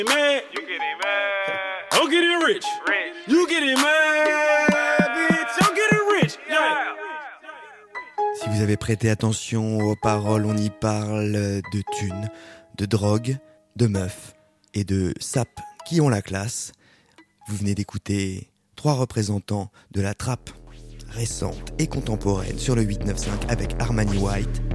mad. You getting mad. I'm getting rich. Rich. You getting mad, bitch. I'm getting rich. Yeah. Si vous avez prêté attention aux paroles, on y parle de thunes, de drogue, de meufs et de sapes qui ont la classe. Vous venez d'écouter 3 représentants de la trappe récente et contemporaine sur le 895 avec Armani White.